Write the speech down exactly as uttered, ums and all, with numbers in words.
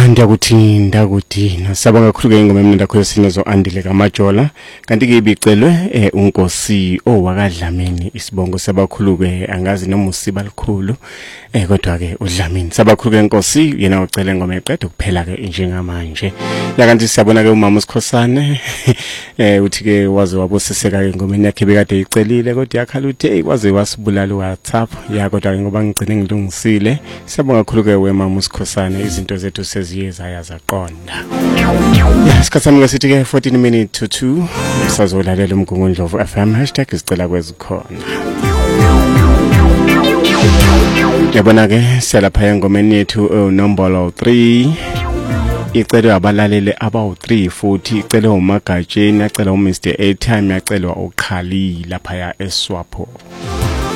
Ya ndakuthi ndakuthi nasabanga kakhulu ke ingoma emnandi kakhulu sinezo Andile kaMajola kanti ke ibicelwe eh, unkosi owakadlamini isibongo sabakhulu ke angazi noma usiba likhulu eh kodwa ke uDlamini sabakhulu ke inkosi yena ucela ingoma eqeda kuphela ke njengamanje la kanti siyabona ke umama uSikhosane eh uthi ke waze wabosiseka ke ingomeni yakhe bekade icelile kodwa yakhala uthi hey waze wasibulala uWhatsApp ya kodwa ngoba ngigcine ngilungisile siyabonga kakhulu ke wemama uSikhosane izinto zethu seziyeza yazaqonda isikhathi ke sithi ke fourteen minutes to two sazolalela umgungundlovu F M hashtag isicela kwezikhona yabona ke siyalapha engomeni yethu nombolo three icela abalalele abawu three futhi icela uMagatsheni acela uMr Airtime yacelwa uQhali lapha ya eSwapo